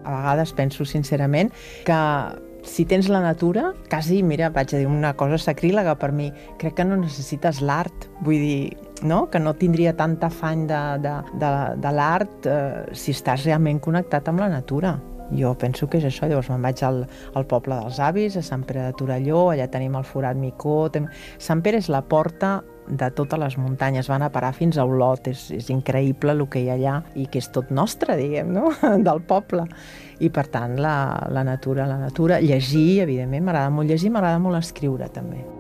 A vegades penso sincerament que si tens la natura, quasi, mira, vaig a dir una cosa sacrílega per mi, crec que no necessites l'art, vull dir, no? Que no tindria tant afany de l'art si estàs realment connectat amb la natura. Jo penso que és això, llavors me'n vaig al poble dels avis, a Sant Pere de Torelló, allà tenim el Forat Micó. Sant Pere és la porta de totes les muntanyes, van a parar fins a Olot, és increïble el que hi ha allà i que és tot nostre, diguem, no? Del poble. I per tant, la natura, llegir, evidentment, m'agrada molt llegir, m'agrada molt escriure també.